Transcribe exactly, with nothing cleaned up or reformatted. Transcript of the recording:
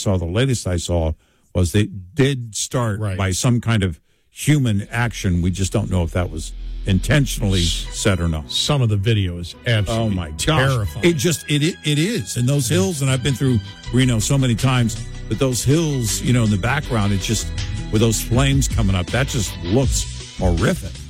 saw, the latest I saw, was they did start right. by some kind of human action. We just don't know if that was intentionally set or not. Some of the video is absolutely oh my gosh. terrifying. It just it it is. And those hills, and I've been through Reno so many times, but those hills, you know, in the background, it's just with those flames coming up, that just looks horrific.